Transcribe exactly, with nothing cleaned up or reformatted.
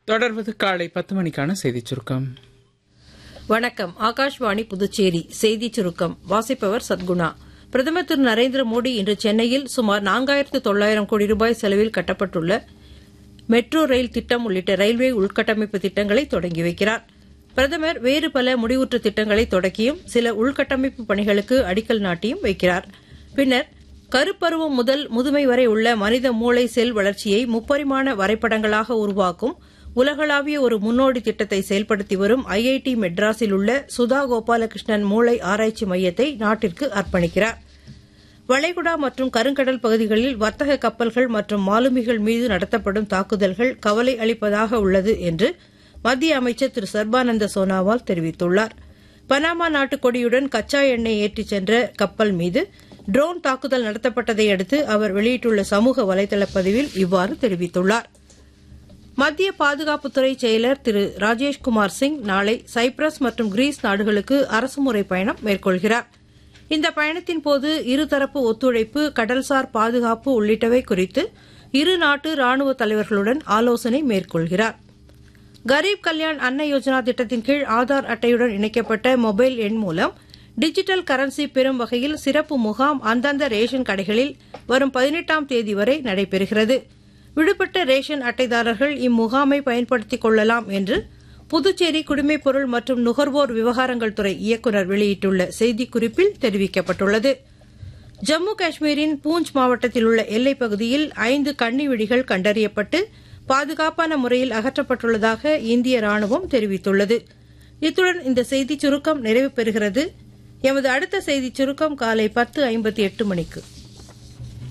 தொடர்வது காலை பத்து மணிக்கான செய்திச் சுருக்கம். வணக்கம். ஆகாஷ்வாணி புதுச்சேரி செய்திச் சுருக்கம் வாசிப்பவர் சத்குணா. பிரதமர் திரு நரேந்திர மோடி இன்று சென்னையில் சுமார் நான்காயிரத்து தொள்ளாயிரம் கோடி ரூபாய் செலவில் கட்டப்பட்டுள்ள மெட்ரோ ரயில் திட்டம் உள்ளிட்ட ரயில்வே உள்கட்டமைப்பு திட்டங்களை தொடங்கி வைக்கிறார். பிரதமர் வேறு பல முடிவுற்ற திட்டங்களை தொடக்கியும் சில உள்கட்டமைப்பு பணிகளுக்கு அடிக்கல் நாட்டியும் வைக்கிறார். பின்னர் கருப்பருவம் முதல் முதுமை வரை உள்ள மனித மூளை செல் வளர்ச்சியை முப்பரிமாண வரைபடங்களாக உருவாக்கும் உலகளாவிய ஒரு முன்னோடி திட்டத்தை செயல்படுத்தி வரும் ஐஐடி மெட்ராஸில் உள்ள சுதா கோபாலகிருஷ்ணன் மூளை ஆராய்ச்சி மையத்தை நாட்டிற்கு அர்ப்பணிக்கிறார். வளைகுடா மற்றும் கருங்கடல் பகுதிகளில் வர்த்தக கப்பல்கள் மற்றும் மாலுமிகள் மீது நடத்தப்படும் தாக்குதல்கள் கவலை அளிப்பதாக உள்ளது என்று மத்திய அமைச்சர் திரு சர்பானந்த சோனாவால் தெரிவித்துள்ளார். பனாமா நாட்டு கொடியுடன் கச்சா எண்ணெய் ஏற்றிச் சென்ற கப்பல் மீது ட்ரோன் தாக்குதல் நடத்தப்பட்டதை அடுத்து அவர் வெளியிட்டுள்ள சமூக வலைதள பதிவில் இவ்வாறு தெரிவித்துள்ளார். மத்திய பாதுகாப்புத்துறை செயலர் திரு ராஜேஷ்குமார் சிங் நாளை சைப்ரஸ் மற்றும் கிரீஸ் நாடுகளுக்கு அரசுமுறை பயணம் மேற்கொள்கிறார். இந்த பயணத்தின்போது இருதரப்பு ஒத்துழைப்பு, கடல்சார் பாதுகாப்பு உள்ளிட்டவை குறித்து இரு நாட்டு ராணுவ தலைவர்களுடன் ஆலோசனை மேற்கொள்கிறார். கரீப் கல்யாண் அன்ன யோஜனா திட்டத்தின் கீழ் ஆதார் அட்டையுடன் இணைக்கப்பட்ட மொபைல் எண் மூலம் டிஜிட்டல் கரன்சி பெறும் வகையில் சிறப்பு முகாம் அந்தந்த ரேஷன் கடைகளில் வரும் பதினெட்டாம் தேதி வரை நடைபெறுகிறது. விடுபட்ட ரேஷன் அட்டைதாரர்கள் இம்முகாமை பயன்படுத்திக் கொள்ளலாம் என்று புதுச்சேரி குடிமைப்பொருள் மற்றும் நுகர்வோர் விவகாரங்கள் துறை இயக்குநர் வெளியிட்டுள்ள செய்திக்குறிப்பில் தெரிவிக்கப்பட்டுள்ளது. ஜம்மு காஷ்மீரின் பூஞ்ச் மாவட்டத்தில் உள்ள எல்லைப் பகுதியில் ஐந்து கன்னிவெடிகள் கண்டறியப்பட்டு பாதுகாப்பான முறையில் அகற்றப்பட்டுள்ளதாக இந்திய ராணுவம் தெரிவித்துள்ளது. இத்துடன் இந்த செய்திச் சுருக்கம் நிறைவு பெறுகிறது. எமது அடுத்த செய்திச் சுருக்கம் காலை பத்து ஐம்பத்தி எட்டு மணிக்கு.